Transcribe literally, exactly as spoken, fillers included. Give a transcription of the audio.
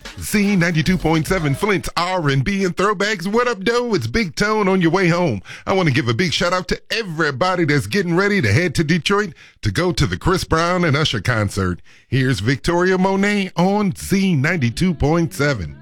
Z ninety-two point seven, Flint's R and B and throwbacks. What up, doe? It's Big Tone on your way home. I want to give a big shout out to everybody that's getting ready to head to Detroit to go to the Chris Brown and Usher concert. Here's Victoria Monet on Z ninety-two point seven.